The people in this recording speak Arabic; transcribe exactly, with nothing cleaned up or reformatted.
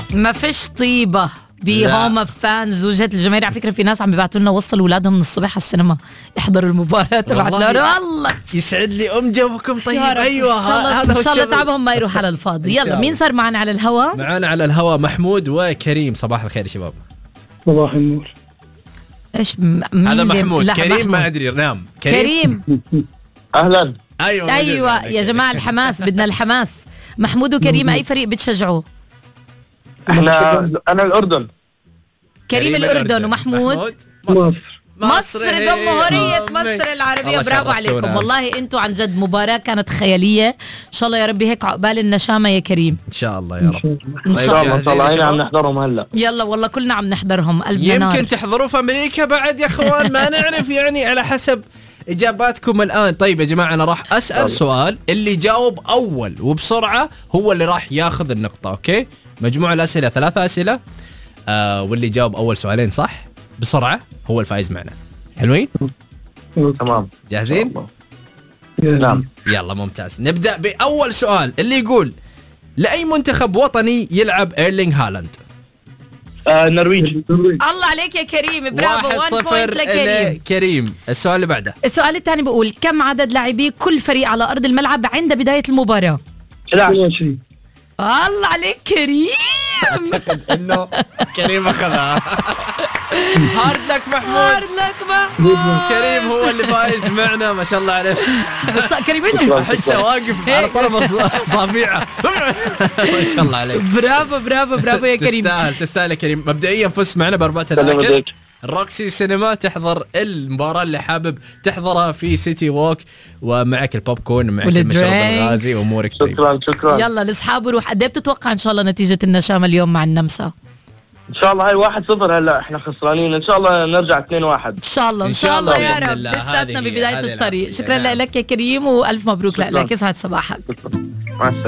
ما فيش طيبة بهوم اوف فانز وجهة الجماهير. على فكرة في ناس عم بيبعتوا لنا وصلوا اولادهم من الصبح على السينما يحضروا المباراة تبعت لنا. والله يسعد لي ام جوكم. طيب ايوه هذا ان شاء الله تعبهم ما يروح على الفاضي. يلا مين صار معنا على الهواء؟ معنا على الهواء محمود وكريم. صباح الخير يا شباب. صباح النور. ايش هذا محمود كريم محمود. ما ادري. نعم كريم, كريم. اهلا. ايوه ايوه يا جماعة الحماس بدنا الحماس. محمود وكريم اي فريق بتشجعوا؟ احنا انا الاردن. كريم الأردن ومحمود مصر. مصر جمهورية مصر العربية. برافو عليكم والله انتوا عن جد مباراة كانت خيالية. ان شاء الله يا ربي هيك عقبال النشامة يا كريم. ان شاء الله يا رب. ان شاء الله طالعين عم نحضرهم هلا. يلا والله كلنا عم نحضرهم. يمكن نار. تحضروا في امريكا بعد يا اخوان ما نعرف يعني على حسب اجاباتكم الان. طيب يا جماعة انا راح اسأل سؤال اللي جاوب اول وبسرعة هو اللي راح ياخذ النقطة. اوكي مجموع الاسئلة ثلاثة اسئلة آه واللي جاوب اول سؤالين صح بسرعة هو الفائز معنا. حلوين؟ تمام. جاهزين؟ نعم. يلا ممتاز. نبدأ بأول سؤال اللي يقول لأي منتخب وطني يلعب إيرلينغ هالاند؟ آه النرويج. الله عليك يا كريم. برافو. واحد صفر لكريم. كريم. السؤال اللي بعده. السؤال الثاني بقول كم عدد لاعبي كل فريق على أرض الملعب عند بداية المباراة؟ احد عشر. الله عليك كريم. أعتقد إنه كريم أخذها. هارد لك محمود. هارد لك محمود. كريم هو اللي فايز معنا ما شاء الله عليه. كريم أحسه واقف على طرف أصابعه. ما شاء الله عليك. برافو برافو برافو يا كريم. تستاهل تستاهل يا كريم. مبدئيا فزت معنا بأربعة تذاكر روكسي سينما تحضر المباراة اللي حابب تحضرها في سيتي ووك ومعك البوب كورن ومعك المشروب الغازي وامورك طيب. شكرا شكرا. يلا لاصحاب روح. قد ايه بتتوقع ان شاء الله نتيجة النشامة اليوم مع النمسا؟ ان شاء الله هاي واحد صفر. هلا احنا خسرانين ان شاء الله نرجع اثنين واحد ان شاء الله. ان شاء الله يا رب. لساتنا ببداية الطريق. شكرا لك يا كريم والف مبروك لك. يسعد صباحك. مع السلامة.